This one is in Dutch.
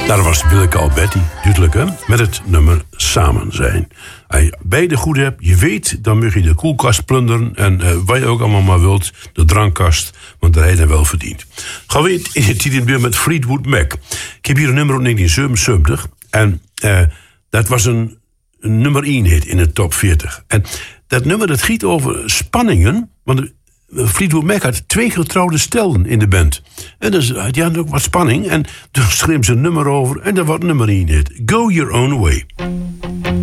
Daar was Willeke Alberti, duidelijk hè, met het nummer Samen Zijn. Als je beide goed hebt, je weet, dan mag je de koelkast plunderen. En wat je ook allemaal maar wilt, de drankkast, want daar heb je wel verdiend. Gaan we in het titel met Fleetwood Mac. Ik heb hier een nummer uit 1977. En dat was een nummer 1 hit in de top 40. En dat nummer dat giet over spanningen, want Fleetwood Mac had 2 getrouwde stelden in de band. En dus, die hadden ook wat spanning. En toen schreef ze een nummer over. En dat wordt nummer 1 hit. Go Your Own Way.